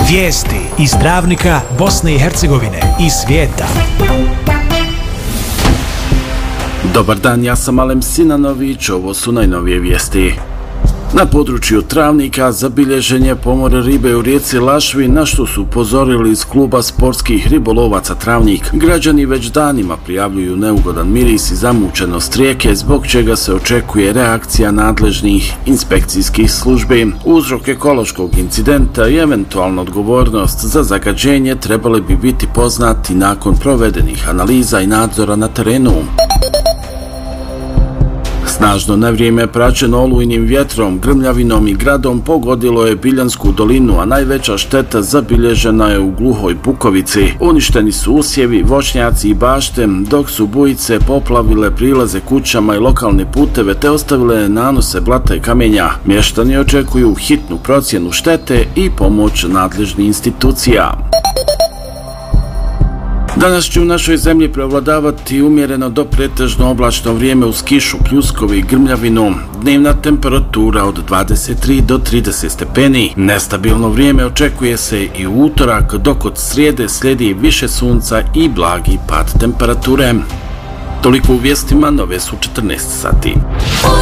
Vijesti iz Travnika, Bosne i Hercegovine i svijeta. Dobar dan, ja sam Alem Sinanović, ovo su najnovije vijesti. Na području Travnika zabilježen je pomor ribe u rijeci Lašvi, na što su upozorili iz kluba sportskih ribolovaca Travnik. Građani već danima prijavljuju neugodan miris i zamućenost rijeke, zbog čega se očekuje reakcija nadležnih inspekcijskih službi. Uzrok ekološkog incidenta i eventualna odgovornost za zagađenje trebali bi biti poznati nakon provedenih analiza i nadzora na terenu. Snažno nevrijeme praćeno olujnim vjetrom, grmljavinom i gradom pogodilo je Biljansku dolinu, a najveća šteta zabilježena je u Gluhoj Bukovici. Uništeni su usjevi, voćnjaci i bašte, dok su bujice poplavile prilaze kućama i lokalne puteve te ostavile nanose blata i kamenja. Mještani očekuju hitnu procjenu štete i pomoć nadležnih institucija. Danas će u našoj zemlji prevladavati umjereno do pretežno oblačno vrijeme uz kišu, pljuskovi i grmljavinu. Dnevna temperatura od 23 do 30 stepeni. Nestabilno vrijeme očekuje se i u utorak, dok od srijede slijedi više sunca i blagi pad temperature. Toliko u vijestima, nove su 14 sati.